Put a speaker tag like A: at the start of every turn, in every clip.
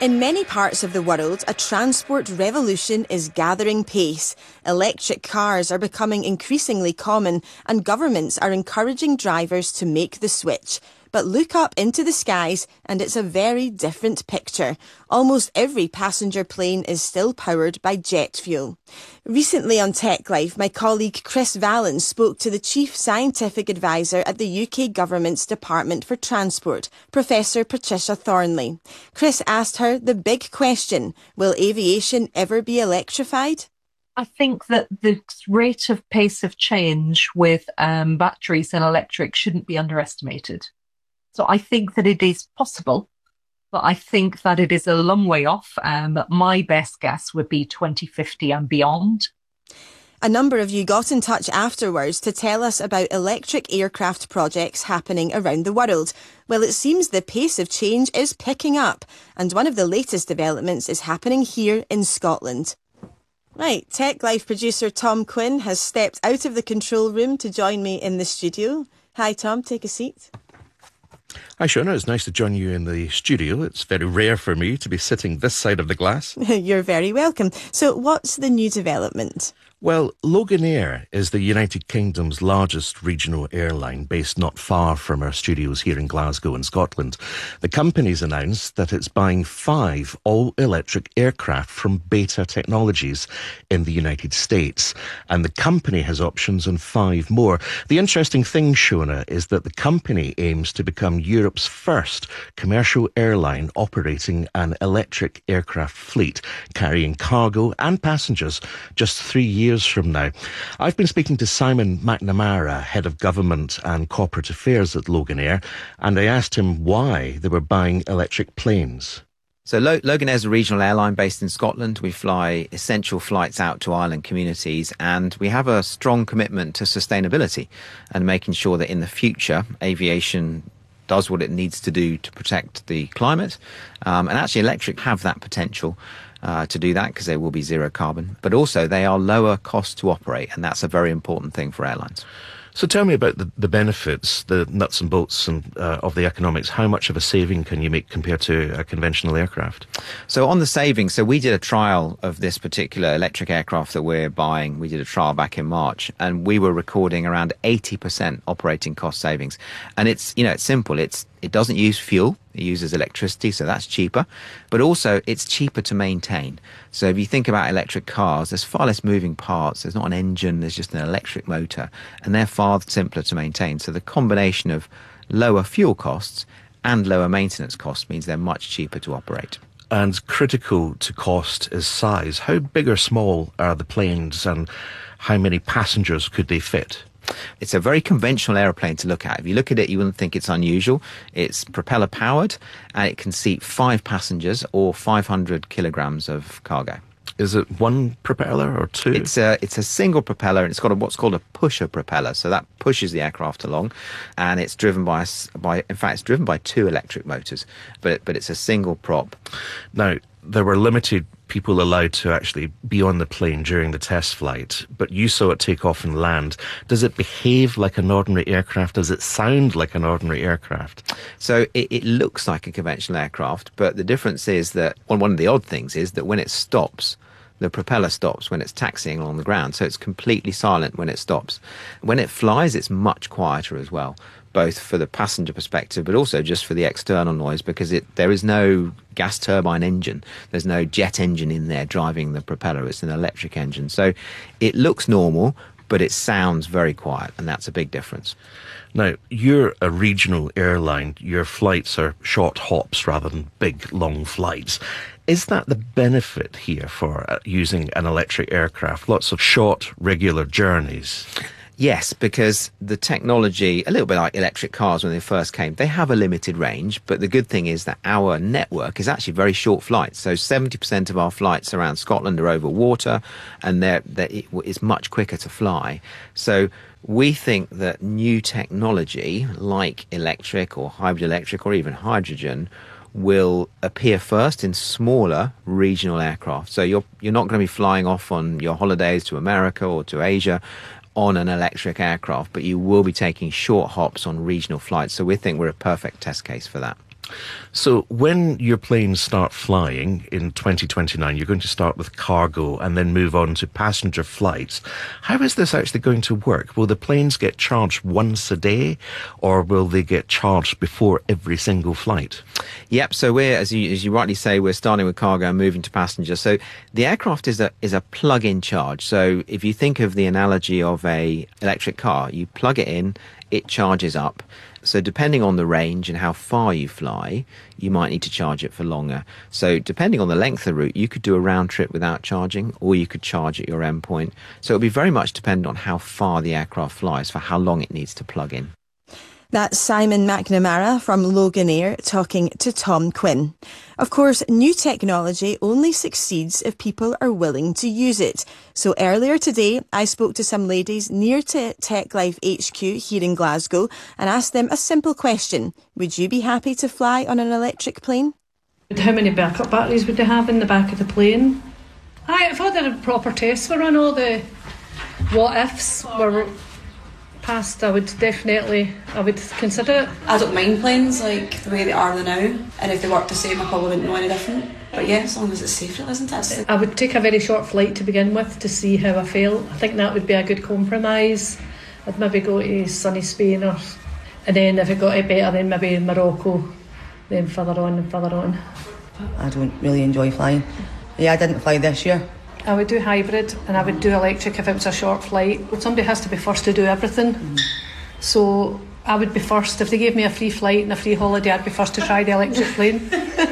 A: In many parts of the world, a transport revolution is gathering pace. Electric cars are becoming increasingly common, and governments are encouraging drivers to make the switch. But look up into the skies and it's a very different picture. Almost every passenger plane is still powered by jet fuel. Recently on Tech Life, my colleague Chris Valens spoke to the Chief Scientific Advisor at the UK Government's Department for Transport, Professor Patricia Thornley. Chris asked her the big question: will aviation ever be electrified?
B: I think that the rate of pace of change with batteries and electric shouldn't be underestimated. So I think that it is possible, but I think that it is a long way off. My best guess would be 2050 and beyond.
A: A number of you got in touch afterwards to tell us about electric aircraft projects happening around the world. Well, it seems the pace of change is picking up, and one of the latest developments is happening here in Scotland. Right, Tech Life producer Tom Quinn has stepped out of the control room to join me in the studio. Hi Tom, take a seat.
C: Hi Shona, it's nice to join you in the studio. It's very rare for me to be sitting this side of the glass.
A: You're very welcome. So what's the new development?
C: Well, Loganair is the United Kingdom's largest regional airline based not far from our studios here in Glasgow in Scotland. The company's announced that it's buying 5 all-electric aircraft from Beta Technologies in the United States. And the company has options on 5 more. The interesting thing, Shona, is that the company aims to become Europe's first commercial airline operating an electric aircraft fleet, carrying cargo and passengers just 3 years from now. I've been speaking to Simon McNamara, Head of Government and Corporate Affairs at Loganair, and I asked him why they were buying electric planes.
D: So Loganair is a regional airline based in Scotland. We fly essential flights out to island communities, and we have a strong commitment to sustainability and making sure that in the future aviation does what it needs to do to protect the climate. And actually electric have that potential to do that because they will be zero carbon. But also they are lower cost to operate, and that's a very important thing for airlines.
C: So tell me about the benefits, the nuts and bolts of the economics. How much of a saving can you make compared to a conventional aircraft?
D: So on the savings, so we did a trial of this particular electric aircraft that we're buying. We did a trial back in March, and we were recording around 80% operating cost savings. And it's simple. It doesn't use fuel. It uses electricity, so that's cheaper. But also, it's cheaper to maintain. So if you think about electric cars, there's far less moving parts. There's not an engine. There's just an electric motor. And they're far simpler to maintain. So the combination of lower fuel costs and lower maintenance costs means they're much cheaper to operate.
C: And critical to cost is size. How big or small are the planes, and how many passengers could they fit?
D: It's a very conventional aeroplane to look at. If you look at it, you wouldn't think it's unusual. It's propeller powered, and it can seat 5 passengers or 500 kilograms of cargo.
C: Is it one propeller or 2?
D: It's a single propeller, and it's got what's called a pusher propeller. So that pushes the aircraft along, and it's driven by 2 electric motors, but it's a single prop.
C: Now, there were limited people allowed to actually be on the plane during the test flight, but you saw it take off and land. Does it behave like an ordinary aircraft? Does it sound like an ordinary aircraft?
D: So it looks like a conventional aircraft, but the difference is that one of the odd things is that when it stops, the propeller stops when it's taxiing along the ground, so it's completely silent when it stops. When it flies, it's much quieter as well, both for the passenger perspective, but also just for the external noise, because there is no gas turbine engine. There's no jet engine in there driving the propeller. It's an electric engine. So it looks normal, but it sounds very quiet, and that's a big difference.
C: Now, you're a regional airline. Your flights are short hops rather than big, long flights. Is that the benefit here for using an electric aircraft? Lots of short, regular journeys.
D: Yes, because the technology, a little bit like electric cars when they first came, they have a limited range, but the good thing is that our network is actually very short flights. So 70% of our flights around Scotland are over water, and it's much quicker to fly. So we think that new technology like electric or hybrid electric or even hydrogen will appear first in smaller regional aircraft. So you're not going to be flying off on your holidays to America or to Asia on an electric aircraft, but you will be taking short hops on regional flights. So we think we're a perfect test case for that.
C: So when your planes start flying in 2029, you're going to start with cargo and then move on to passenger flights. How is this actually going to work? Will the planes get charged once a day, or will they get charged before every single flight?
D: Yep. So we're, as you rightly say, we're starting with cargo and moving to passenger. So the aircraft is a plug-in charge. So if you think of the analogy of a electric car, you plug it in, it charges up. So depending on the range and how far you fly, you might need to charge it for longer. So depending on the length of the route, you could do a round trip without charging, or you could charge at your endpoint. So it'll be very much dependent on how far the aircraft flies for how long it needs to plug in.
A: That's Simon McNamara from Loganair talking to Tom Quinn. Of course, new technology only succeeds if people are willing to use it. So earlier today, I spoke to some ladies near to TechLife HQ here in Glasgow and asked them a simple question. Would you be happy to fly on an electric plane?
E: How many backup batteries would they have in the back of the plane? If I did a proper test for run, all the what ifs were passed, I would consider it.
F: I don't mind planes like the way they are now, and if they work the same I probably wouldn't know any different. But yeah, as long as it's safe, isn't it?
E: I would take a very short flight to begin with to see how I felt. I think that would be a good compromise. I'd maybe go to sunny Spain, and then if it got it better, then maybe Morocco, then further on.
G: I don't really enjoy flying. Yeah, I didn't fly this year.
E: I would do hybrid and I would do electric if it was a short flight. Somebody has to be first to do everything. So I would be first. If they gave me a free flight and a free holiday, I'd be first to try the electric plane.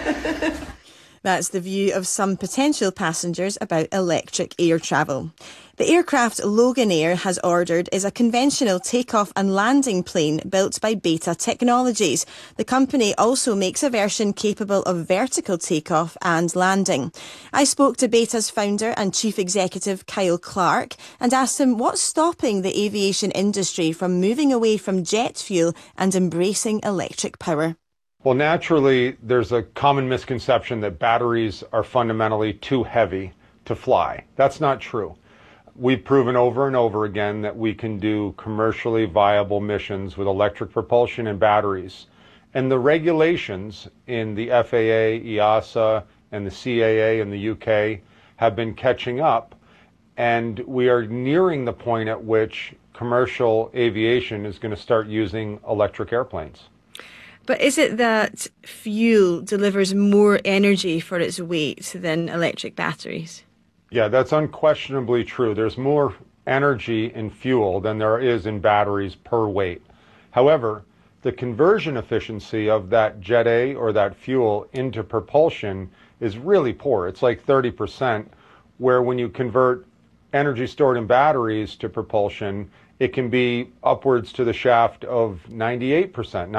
A: That's the view of some potential passengers about electric air travel. The aircraft Loganair has ordered is a conventional takeoff and landing plane built by Beta Technologies. The company also makes a version capable of vertical takeoff and landing. I spoke to Beta's founder and chief executive Kyle Clark and asked him what's stopping the aviation industry from moving away from jet fuel and embracing electric power.
H: Well, naturally, there's a common misconception that batteries are fundamentally too heavy to fly. That's not true. We've proven over and over again that we can do commercially viable missions with electric propulsion and batteries. And the regulations in the FAA, EASA, and the CAA in the UK have been catching up, and we are nearing the point at which commercial aviation is going to start using electric airplanes.
A: But is it that fuel delivers more energy for its weight than electric batteries?
H: Yeah, that's unquestionably true. There's more energy in fuel than there is in batteries per weight. However, the conversion efficiency of that Jet A or that fuel into propulsion is really poor. It's like 30%, where when you convert energy stored in batteries to propulsion, it can be upwards to the shaft of 98%,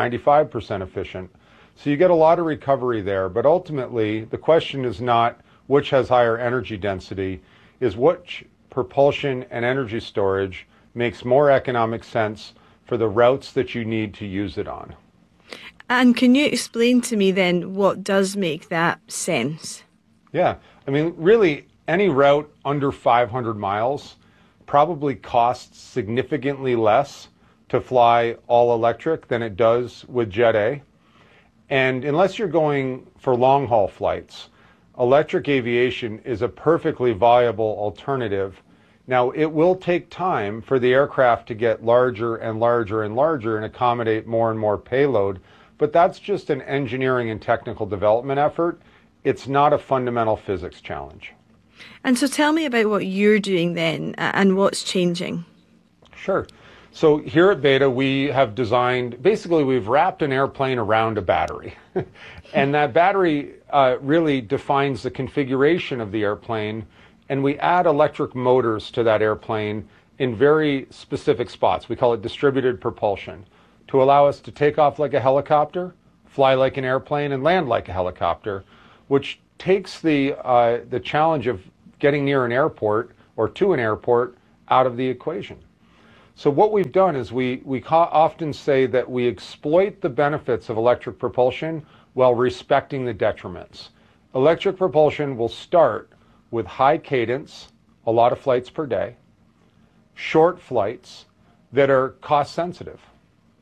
H: 95% efficient. So you get a lot of recovery there, but ultimately the question is not which has higher energy density, is which propulsion and energy storage makes more economic sense for the routes that you need to use it on.
A: And can you explain to me then what does make that sense?
H: Yeah, I mean, really, any route under 500 miles probably costs significantly less to fly all electric than it does with Jet A. And unless you're going for long haul flights, electric aviation is a perfectly viable alternative. Now, it will take time for the aircraft to get larger and larger and larger and accommodate more and more payload, but that's just an engineering and technical development effort. It's not a fundamental physics challenge.
A: And so tell me about what you're doing then and what's changing.
H: Sure. So here at Beta, we have designed, basically we've wrapped an airplane around a battery. And that battery really defines the configuration of the airplane. And we add electric motors to that airplane in very specific spots. We call it distributed propulsion, to allow us to take off like a helicopter, fly like an airplane, and land like a helicopter, which takes the challenge of getting near an airport or to an airport out of the equation. So what we've done is we often say that we exploit the benefits of electric propulsion while respecting the detriments. Electric propulsion will start with high cadence, a lot of flights per day, short flights that are cost sensitive.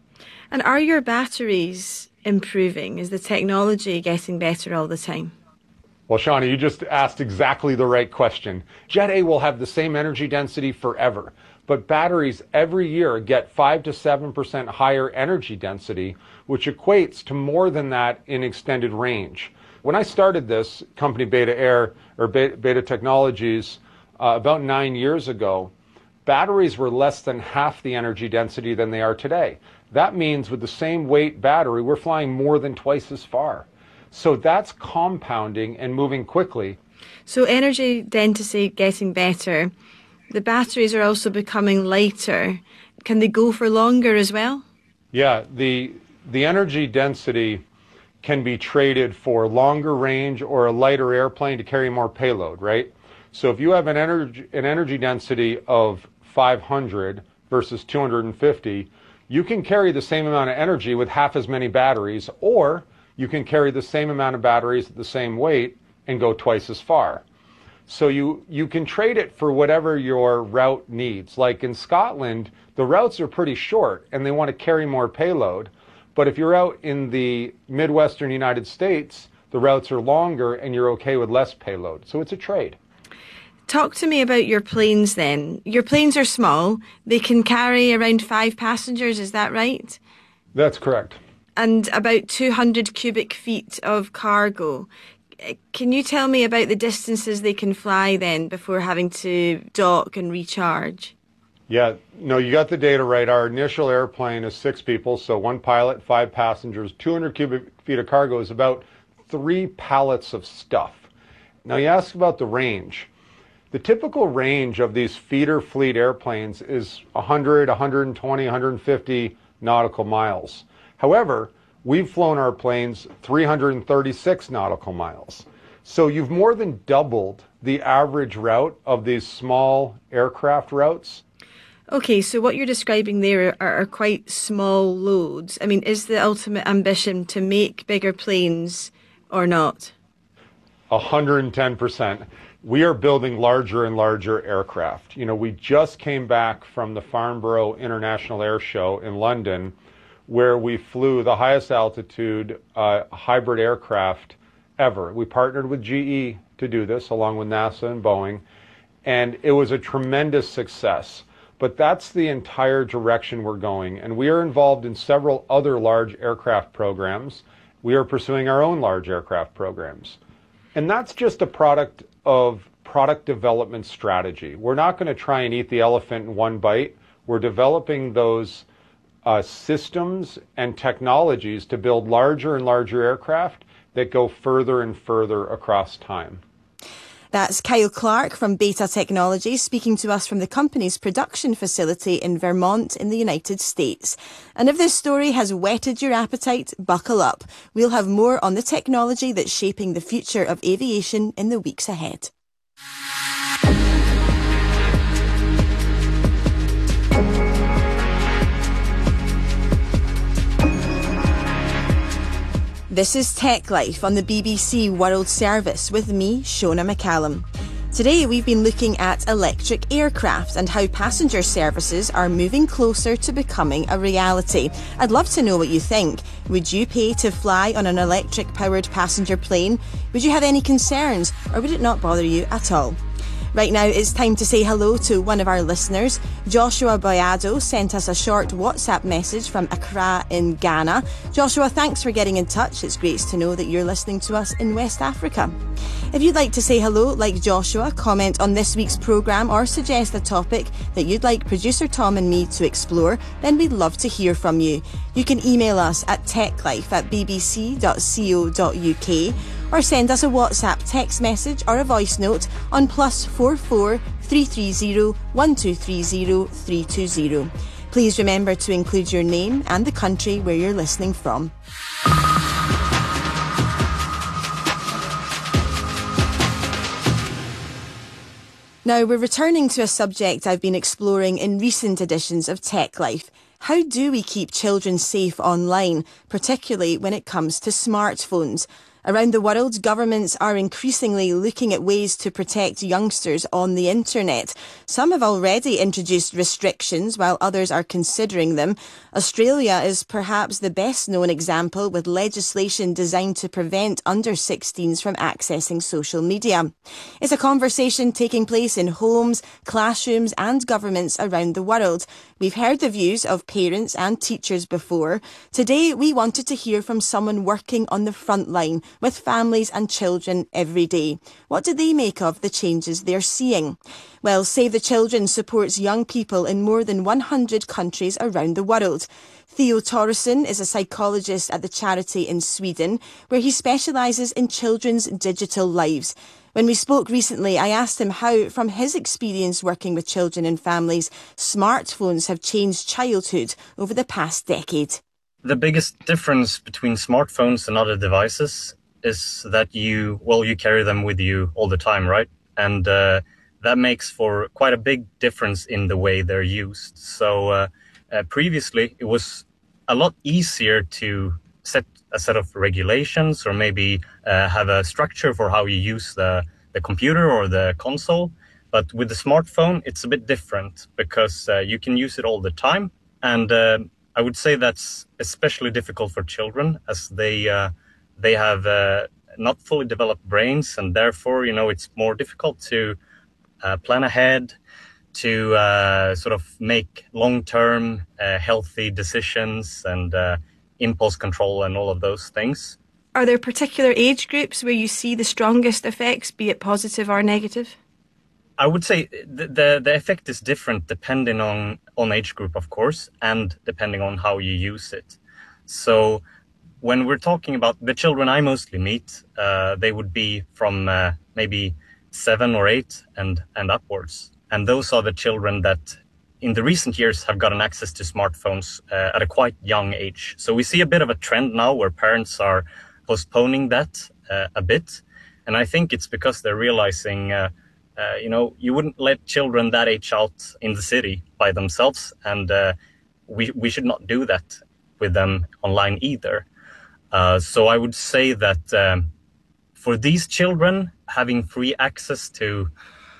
A: And are your batteries improving? Is the technology getting better all the time?
H: Well, Shauna, you just asked exactly the right question. Jet A will have the same energy density forever, but batteries every year get 5 to 7% higher energy density, which equates to more than that in extended range. When I started this company, Beta Air, or Beta Technologies, about 9 years ago, batteries were less than half the energy density than they are today. That means with the same weight battery, we're flying more than twice as far. So that's compounding and moving quickly.
A: So energy density getting better. The batteries are also becoming lighter. Can they go for longer as well?
H: Yeah, the energy density can be traded for longer range or a lighter airplane to carry more payload, right? So if you have an energy density of 500 versus 250, you can carry the same amount of energy with half as many batteries, or you can carry the same amount of batteries at the same weight and go twice as far. So you can trade it for whatever your route needs. Like in Scotland, the routes are pretty short and they want to carry more payload. But if you're out in the Midwestern United States, the routes are longer and you're okay with less payload. So it's a trade.
A: Talk to me about your planes then. Your planes are small. They can carry around 5 passengers, is that right?
H: That's correct.
A: And about 200 cubic feet of cargo. Can you tell me about the distances they can fly then before having to dock and recharge?
H: Yeah, no, you got the data right. Our initial airplane is 6 people, so 1 pilot, 5 passengers. 200 cubic feet of cargo is about 3 pallets of stuff. Now you ask about the range. The typical range of these feeder fleet airplanes is 100, 120, 150 nautical miles. However, we've flown our planes 336 nautical miles. So you've more than doubled the average route of these small aircraft routes.
A: Okay, so what you're describing there are quite small loads. I mean, is the ultimate ambition to make bigger planes or not?
H: 110%. We are building larger and larger aircraft. You know, we just came back from the Farnborough International Air Show in London, where we flew the highest altitude hybrid aircraft ever. We partnered with GE to do this, along with NASA and Boeing, and it was a tremendous success. But that's the entire direction we're going, and we are involved in several other large aircraft programs. We are pursuing our own large aircraft programs. And that's just a product of product development strategy. We're not going to try and eat the elephant in one bite. We're developing those systems and technologies to build larger and larger aircraft that go further and further across time.
A: That's Kyle Clark from Beta Technologies speaking to us from the company's production facility in Vermont in the United States. And if this story has whetted your appetite, buckle up. We'll have more on the technology that's shaping the future of aviation in the weeks ahead. This is Tech Life on the BBC World Service with me, Shona McCallum. Today we've been looking at electric aircraft and how passenger services are moving closer to becoming a reality. I'd love to know what you think. Would you pay to fly on an electric-powered passenger plane? Would you have any concerns, or would it not bother you at all? Right now it's time to say hello to one of our listeners. Joshua Boyado sent us a short WhatsApp message from Accra in Ghana. Joshua, thanks for getting in touch. It's great to know that you're listening to us in West Africa. If you'd like to say hello like Joshua, comment on this week's programme or suggest a topic that you'd like producer Tom and me to explore, then we'd love to hear from you. You can email us at techlife@bbc.co.uk or send us a WhatsApp text message or a voice note on +44 330 1230 320. Please remember to include your name and the country where you're listening from. Now we're returning to a subject I've been exploring in recent editions of Tech Life. How do we keep children safe online, particularly when it comes to smartphones? Around the world, governments are increasingly looking at ways to protect youngsters on the internet. Some have already introduced restrictions, while others are considering them. Australia is perhaps the best known example, with legislation designed to prevent under-16s from accessing social media. It's a conversation taking place in homes, classrooms and governments around the world. We've heard the views of parents and teachers before. Today, we wanted to hear from someone working on the front line with families and children every day. What do they make of the changes they're seeing? Well, Save the Children supports young people in more than 100 countries around the world. Theo Torresson is a psychologist at the charity in Sweden, where he specialises in children's digital lives. When we spoke recently, I asked him how, from his experience working with children and families, smartphones have changed childhood over the past decade.
I: The biggest difference between smartphones and other devices is that you carry them with you all the time, right? And that makes for quite a big difference in the way they're used. So previously, it was a lot easier to set a set of regulations or maybe have a structure for how you use the computer or the console. But with the smartphone, it's a bit different because you can use it all the time. And I would say that's especially difficult for children, as they have not fully developed brains, and therefore, it's more difficult to plan ahead, to sort of make long-term healthy decisions and impulse control and all of those things.
J: Are there particular age groups where you see the strongest effects, be it positive or negative?
I: I would say the effect is different depending on age group, of course, and depending on how you use it. So when we're talking about the children I mostly meet, they would be from maybe 7 or 8 and upwards. And those are the children that in the recent years have gotten access to smartphones at a quite young age. So we see a bit of a trend now where parents are postponing that a bit. And I think it's because they're realizing you wouldn't let children that age out in the city by themselves, and we should not do that with them online either. So I would say that for these children, having free access to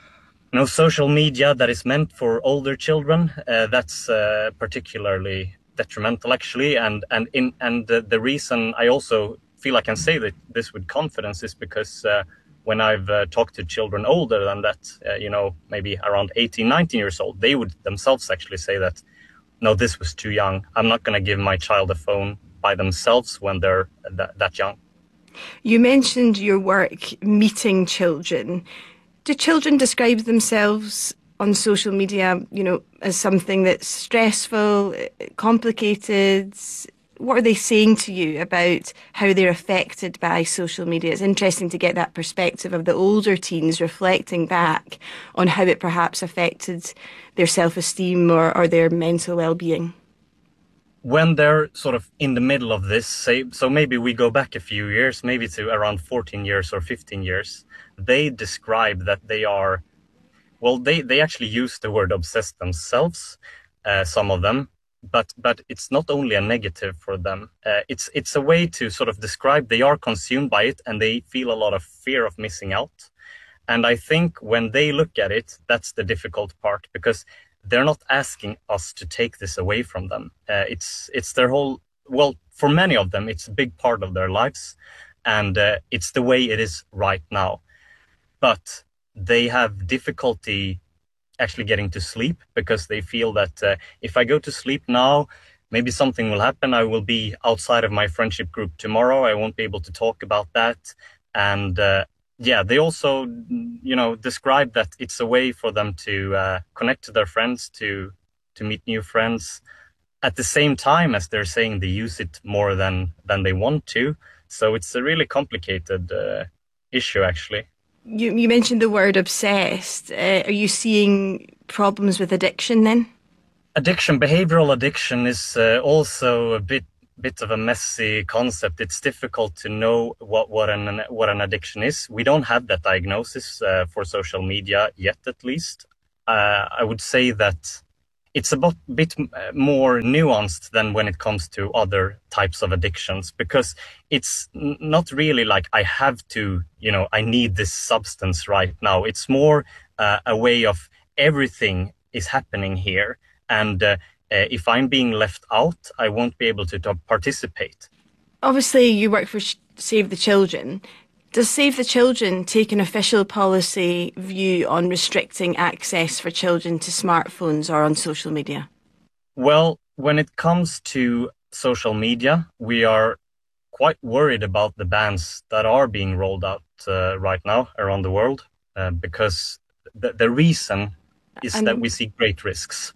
I: social media that is meant for older children, that's particularly detrimental, actually. And the reason I also feel I can say that this with confidence is because when I've talked to children older than that, maybe around 18, 19 years old, they would themselves actually say that, no, this was too young. I'm not going to give my child a phone by themselves when they're that young.
J: You mentioned your work meeting children. Do children describe themselves on social media, as something that's stressful, complicated? What are they saying to you about how they're affected by social media? It's interesting to get that perspective of the older teens reflecting back on how it perhaps affected their self-esteem or their mental well-being.
I: When they're sort of in the middle of this, so maybe we go back a few years, maybe to around 14 years or 15 years, they describe that they are, they actually use the word obsessed themselves, some of them. But it's not only a negative for them. It's a way to sort of describe they are consumed by it and they feel a lot of fear of missing out. And I think when they look at it, that's the difficult part, because they're not asking us to take this away from them. It's their whole, for many of them, it's a big part of their lives, and it's the way it is right now. But they have difficulty actually getting to sleep because they feel that if I go to sleep now, maybe something will happen. I will be outside of my friendship group tomorrow. I won't be able to talk about that. And they also, describe that it's a way for them to connect to their friends, to meet new friends. At the same time as they're saying they use it more than they want to. So it's a really complicated issue, actually.
J: You mentioned the word obsessed. Are you seeing problems with addiction then?
I: Behavioral addiction is also a bit of a messy concept. It's difficult to know what an addiction is. We don't have that diagnosis for social media yet, at least. I would say that it's a bit more nuanced than when it comes to other types of addictions, because it's not really like I have to, I need this substance right now. It's more a way of everything is happening here. And if I'm being left out, I won't be able to participate.
J: Obviously, you work for Save the Children. Does Save the Children take an official policy view on restricting access for children to smartphones or on social media?
I: Well, when it comes to social media, we are quite worried about the bans that are being rolled out right now around the world, because the reason is that we see great risks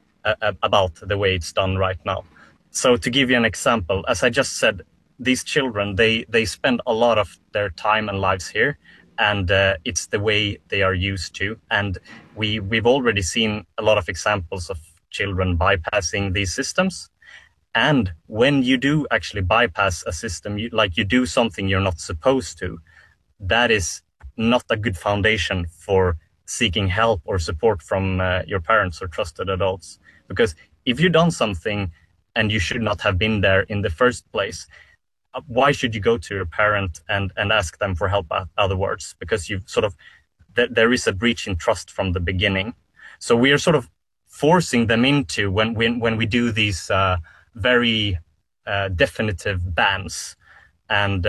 I: about the way it's done right now. So to give you an example, as I just said, these children, they spend a lot of their time and lives here, and it's the way they are used to. And we've already seen a lot of examples of children bypassing these systems. And when you do actually bypass a system, you do something you're not supposed to, that is not a good foundation for seeking help or support from your parents or trusted adults. Because if you've done something and you should not have been there in the first place, why should you go to your parent and ask them for help otherwards? Because you've there is a breach in trust from the beginning. So we are sort of forcing them into when we do these very definitive bans. And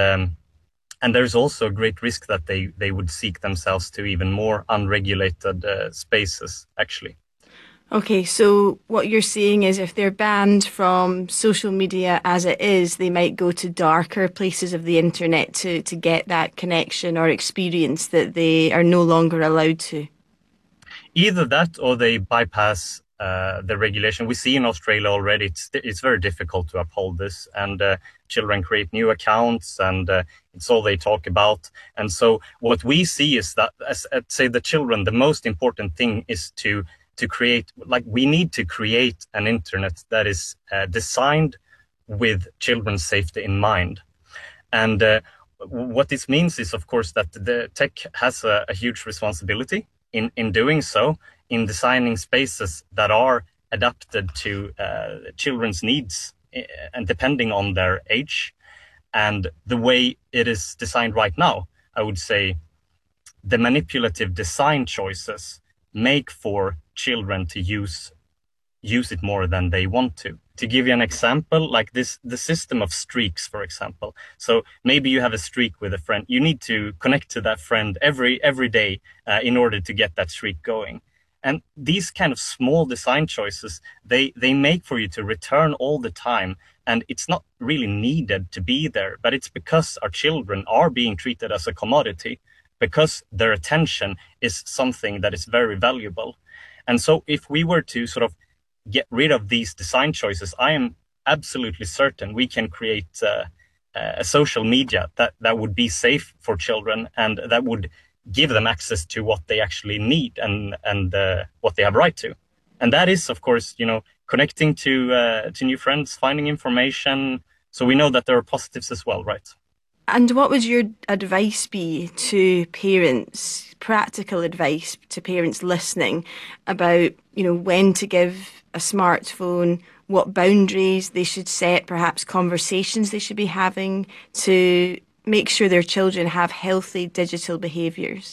I: there's also a great risk that they would seek themselves to even more unregulated spaces, actually.
J: Okay, so what you're saying is if they're banned from social media as it is, they might go to darker places of the internet to get that connection or experience that they are no longer allowed to.
I: Either that or they bypass the regulation. We see in Australia already, it's very difficult to uphold this, and children create new accounts, and it's all they talk about. And so what we see is that, as say the children, the most important thing is to create, we need to create an internet that is designed with children's safety in mind. And what this means is, of course, that the tech has a huge responsibility in doing so, in designing spaces that are adapted to children's needs and depending on their age. And the way it is designed right now, I would say the manipulative design choices make for children to use it more than they want to. To give you an example, like the system of streaks, for example. So maybe you have a streak with a friend. You need to connect to that friend every day in order to get that streak going. And these kind of small design choices, they make for you to return all the time. And it's not really needed to be there, but it's because our children are being treated as a commodity, because their attention is something that is very valuable. And so if we were to sort of get rid of these design choices, I am absolutely certain we can create a social media that would be safe for children and that would give them access to what they actually need and what they have right to. And that is, of course, connecting to new friends, finding information. So we know that there are positives as well, right?
J: And what would your advice be to parents, practical advice to parents listening about, when to give a smartphone, what boundaries they should set, perhaps conversations they should be having to make sure their children have healthy digital behaviours?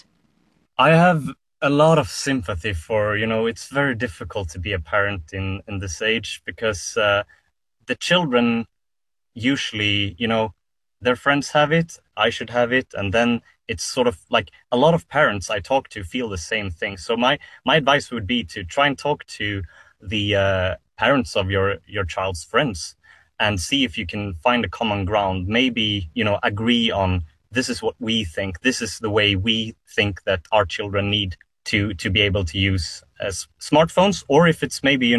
I: I have a lot of sympathy for, it's very difficult to be a parent in this age because the children usually, their friends have it, I should have it. And then it's sort of like a lot of parents I talk to feel the same thing. So my advice would be to try and talk to the parents of your child's friends and see if you can find a common ground. Maybe, agree on this is what we think. This is the way we think that our children need to be able to use smartphones. Or if it's maybe,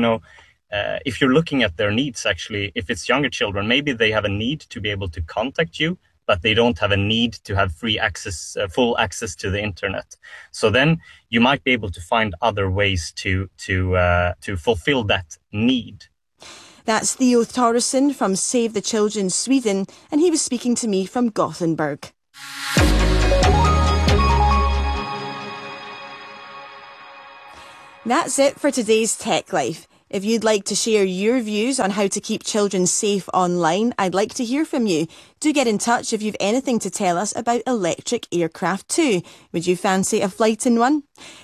I: if you're looking at their needs, actually, if it's younger children, maybe they have a need to be able to contact you, but they don't have a need to have free access, full access to the internet. So then you might be able to find other ways to fulfill that need.
A: That's Theo Torresson from Save the Children Sweden, and he was speaking to me from Gothenburg. That's it for today's Tech Life. If you'd like to share your views on how to keep children safe online, I'd like to hear from you. Do get in touch if you've anything to tell us about electric aircraft too. Would you fancy a flight in one?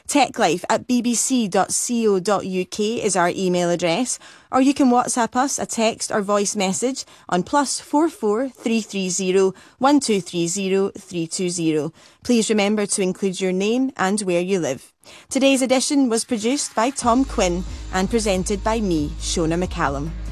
A: techlife@bbc.co.uk is our email address, or you can WhatsApp us a text or voice message on +44 330 1230 320. Please remember to include your name and where you live. Today's edition was produced by Tom Quinn and presented by me, Shona McCallum.